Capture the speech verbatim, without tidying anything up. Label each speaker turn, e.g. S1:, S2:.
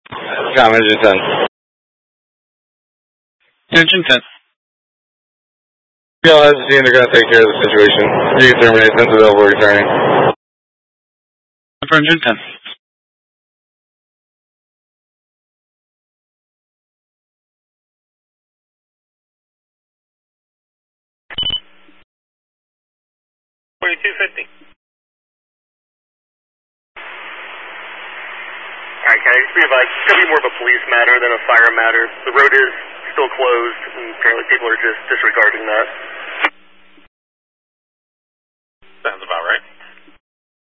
S1: Com, engine ten.
S2: Engine ten.
S1: Yeah, as you they're going to take care of the situation. You can terminate since available returning.
S2: For engine ten.
S3: twenty-two fifty. Alright, can I just be advised, it's going to be more of a police matter than a fire matter. The road is still closed, and apparently people are just disregarding that.